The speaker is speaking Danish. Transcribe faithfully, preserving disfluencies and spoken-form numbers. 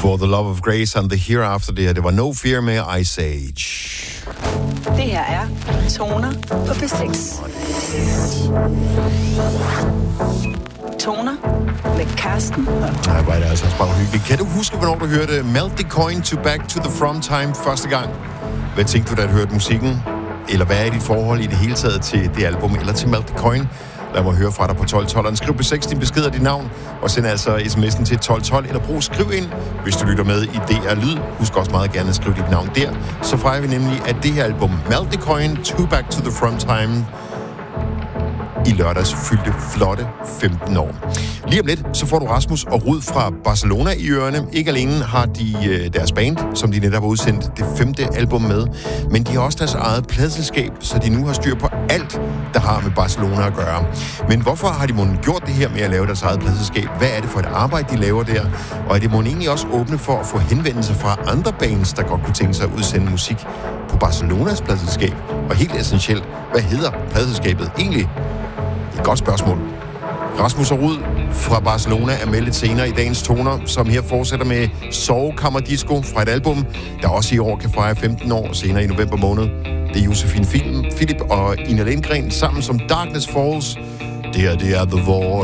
For the Love of Grace and the Hereafter, det her, det var No Fear med Ice Age. Det her er Toner på P seks. Toner med Karsten. Nej, hvor er det altså bare hyggeligt. Kan du huske, hvornår du hørte Melt the Coin to Back to the From Time første gang? Hvad tænkte du, da du hørte musikken? Eller hvad er dit forhold i det hele taget til det album, eller til Melt the Coin? Lad mig høre fra dig på tolv tolv. Skriv på seks din besked og dit navn, og send altså sms'en til tolv tolv, eller brug skriv ind, hvis du lytter med i D R Lyd. Husk også meget gerne at skrive dit navn der. Så fejrer vi nemlig, at det her album, Melt the Coin to Back to the From Time, i lørdags fyldte flotte femten år. Lige om lidt, så får du Rasmus og Rud fra Barcelona i ørerne. Ikke alene har de øh, deres band, som de netop har udsendt det femte album med, men de har også deres eget pladeselskab, så de nu har styr på alt, der har med Barcelona at gøre. Men hvorfor har de måske gjort det her med at lave deres eget pladeselskab? Hvad er det for et arbejde, de laver der? Og er det måske egentlig også åbne for at få henvendelser fra andre bands, der godt kunne tænke sig at udsende musik på Barcelonas pladeselskab? Og helt essentielt, hvad hedder pladeselskabet egentlig? Et godt spørgsmål. Rasmus og Rud fra Barcelona er med lidt senere i dagens Toner, som her fortsætter med Sovekammer-disco fra et album, der også i år kan fejre femten år senere i november måned. Det er Josefine Philip og Ina Lindgren sammen som Darkness Falls. Det her, det er The Void.